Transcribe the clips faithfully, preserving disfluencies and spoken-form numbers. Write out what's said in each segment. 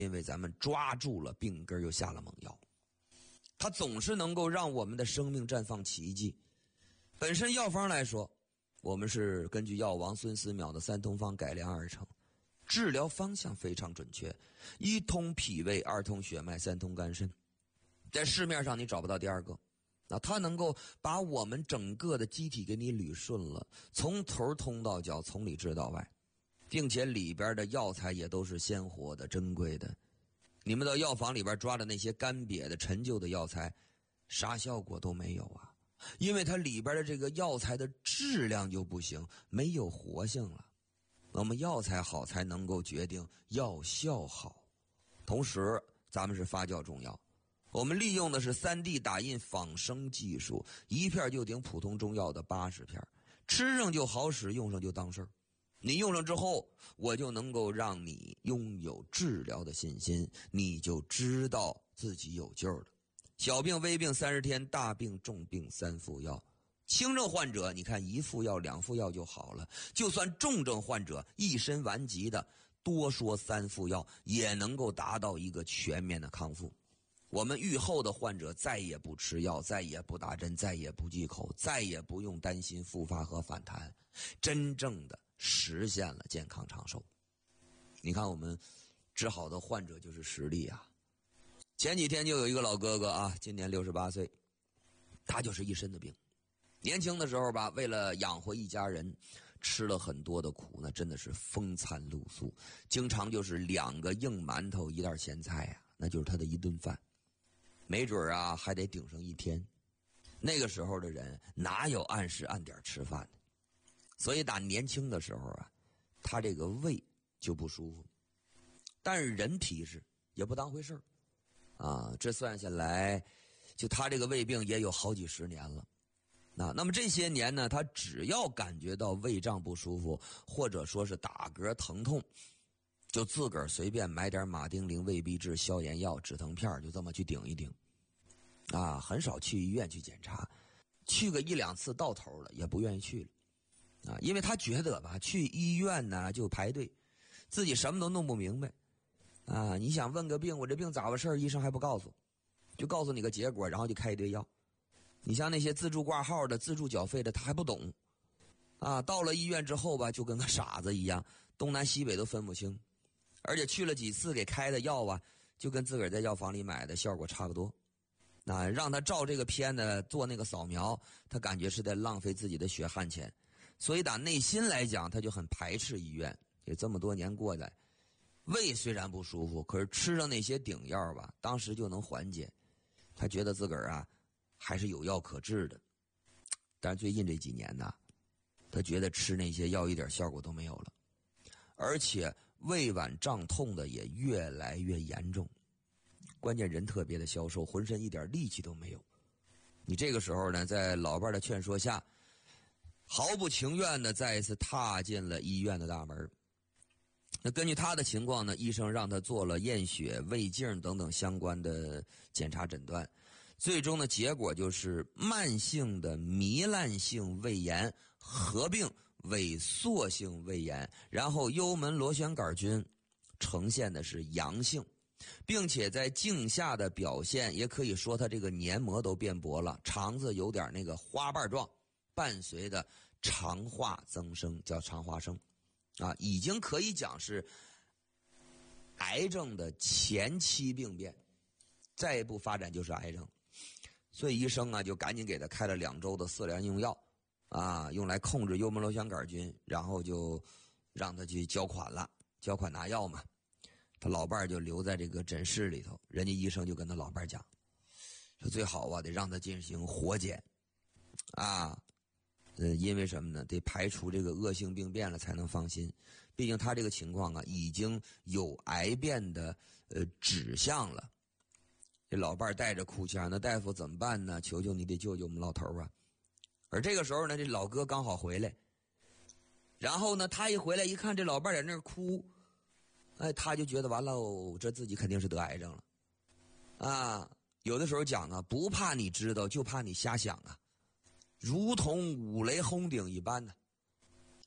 因为咱们抓住了病根又下了猛药。它总是能够让我们的生命绽放奇迹。本身药方来说，我们是根据药王孙思邈的三通方改良而成，治疗方向非常准确，一通脾胃，二通血脉，三通肝肾，在市面上你找不到第二个。那它能够把我们整个的机体给你捋顺了，从头通到脚，从里治到外，并且里边的药材也都是鲜活的、珍贵的。你们到药房里边抓的那些干瘪的陈旧的药材，啥效果都没有啊，因为它里边的这个药材的质量就不行，没有活性了。那么药材好才能够决定药效好。同时咱们是发酵中药，我们利用的是 三 D 打印仿生技术，一片就顶普通中药的八十片，吃上就好使，用上就当事儿。你用上之后，我就能够让你拥有治疗的信心，你就知道自己有救了。小病微病三十天，大病重病三副药。轻症患者你看一副药两副药就好了，就算重症患者一身顽疾的，多说三副药也能够达到一个全面的康复。我们愈后的患者再也不吃药，再也不打针，再也不忌口，再也不用担心复发和反弹，真正的实现了健康长寿。你看我们治好的患者就是实例啊。前几天就有一个老哥哥啊，今年六十八岁，他就是一身的病。年轻的时候吧，为了养活一家人，吃了很多的苦，那真的是风餐露宿，经常就是两个硬馒头一袋咸菜啊，那就是他的一顿饭，没准啊还得顶上一天。那个时候的人哪有按时按点吃饭的？所以打年轻的时候啊，他这个胃就不舒服，但是人皮实也不当回事儿啊。这算下来，就他这个胃病也有好几十年了。那那么这些年呢，他只要感觉到胃胀不舒服，或者说是打嗝疼痛，就自个儿随便买点马丁啉、胃必治、消炎药、止疼片，就这么去顶一顶啊，很少去医院去检查，去个一两次到头了也不愿意去了啊，因为他觉得吧，去医院呢就排队，自己什么都弄不明白啊。你想问个病，我这病咋回事，医生还不告诉，就告诉你个结果，然后就开一堆药。你像那些自助挂号的、自助缴费的，他还不懂啊。到了医院之后吧，就跟个傻子一样，东南西北都分不清，而且去了几次给开的药啊，就跟自个儿在药房里买的效果差不多。那让他照这个片呢，做那个扫描，他感觉是在浪费自己的血汗钱，所以打内心来讲，他就很排斥医院。也这么多年过来，胃虽然不舒服，可是吃上那些顶药吧，当时就能缓解。他觉得自个儿啊还是有药可治的。但是最近这几年呢，他觉得吃那些药一点效果都没有了，而且胃脘胀痛的也越来越严重。关键人特别的消瘦，浑身一点力气都没有。你这个时候呢，在老伴的劝说下，毫不情愿的再一次踏进了医院的大门。那根据他的情况呢，医生让他做了验血、胃镜等等相关的检查诊断，最终的结果就是慢性的糜烂性胃炎合并萎缩性胃炎，然后幽门螺旋杆菌呈现的是阳性，并且在镜下的表现也可以说他这个黏膜都变薄了，肠子有点那个花瓣状，伴随的肠化增生，叫肠化生啊，已经可以讲是癌症的前期病变，再一步发展就是癌症。所以医生啊就赶紧给他开了两周的四联用药啊，用来控制幽门螺旋杆菌，然后就让他去交款了，交款拿药嘛。他老伴儿就留在这个诊室里头，人家医生就跟他老伴儿讲，说最好啊得让他进行活检啊。呃，因为什么呢？得排除这个恶性病变了才能放心。毕竟他这个情况啊，已经有癌变的呃指向了。这老伴儿带着哭腔，那大夫怎么办呢？求求你得救救我们老头啊！而这个时候呢，这老哥刚好回来，然后呢，他一回来一看这老伴儿在那儿哭，哎，他就觉得完了，这自己肯定是得癌症了啊！有的时候讲啊，不怕你知道，就怕你瞎想啊。如同五雷轰顶一般的，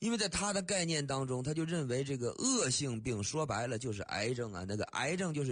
因为在他的概念当中，他就认为这个恶性病说白了就是癌症啊，那个癌症就是